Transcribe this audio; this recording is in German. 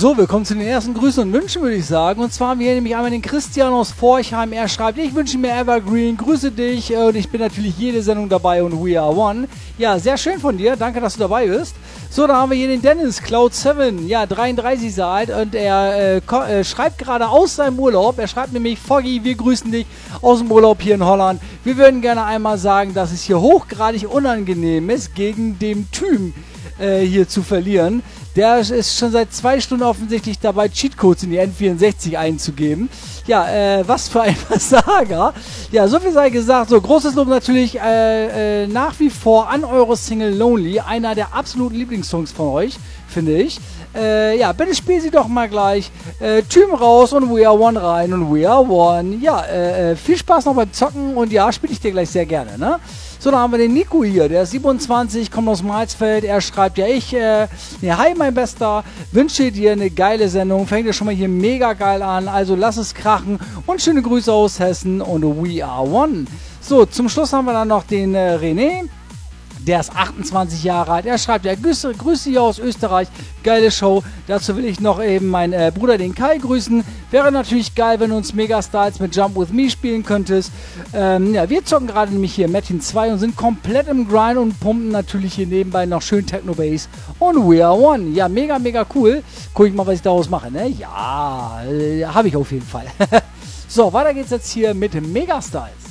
So, willkommen zu den ersten Grüßen und Wünschen, würde ich sagen. Und zwar haben wir hier nämlich einmal den Christian aus Forchheim. Er schreibt, ich wünsche mir Evergreen, grüße dich und ich bin natürlich jede Sendung dabei und we are one. Ja, sehr schön von dir, danke, dass du dabei bist. So, dann haben wir hier den Dennis, Cloud7, ja, 33 ist er alt und er schreibt gerade aus seinem Urlaub. Er schreibt nämlich, Foggy, wir grüßen dich aus dem Urlaub hier in Holland. Wir würden gerne einmal sagen, dass es hier hochgradig unangenehm ist, gegen den Typen hier zu verlieren. Der ist schon seit 2 Stunden offensichtlich dabei, Cheatcodes in die N64 einzugeben. Ja, was für ein Versager. Ja, so viel sei gesagt. So, großes Lob natürlich nach wie vor an eure Single Lonely. Einer der absoluten Lieblingssongs von euch, finde ich. Ja, bitte spiel sie doch mal gleich. Typen raus und We Are One rein und We Are One. Ja, viel Spaß noch beim Zocken und ja, spiele ich dir gleich sehr gerne, ne? So, dann haben wir den Nico hier, der ist 27, kommt aus Marsfeld. Er schreibt, ja, hi mein Bester, wünsche dir eine geile Sendung, fängt ja schon mal hier mega geil an, also lass es krachen und schöne Grüße aus Hessen und We Are One. So, zum Schluss haben wir dann noch den René. Der ist 28 Jahre alt. Er schreibt, ja, Grüße hier aus Österreich. Geile Show. Dazu will ich noch eben meinen Bruder, den Kai, grüßen. Wäre natürlich geil, wenn du uns Megastyles mit Jump With Me spielen könntest. Ja, wir zocken gerade nämlich hier Metin 2 und sind komplett im Grind und pumpen natürlich hier nebenbei noch schön Techno-Bass und We Are One. Ja, mega, mega cool. Guck ich mal, was ich daraus mache, ne? Ja, habe ich auf jeden Fall. So, weiter geht's jetzt hier mit Megastyles.